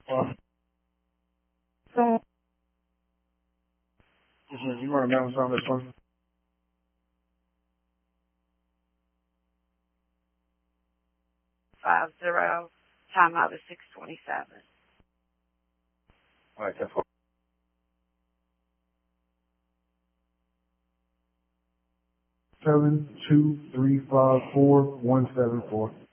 So, you want to announce on this one? 50. Time out is 6:27. All right, that's what. 72354 174.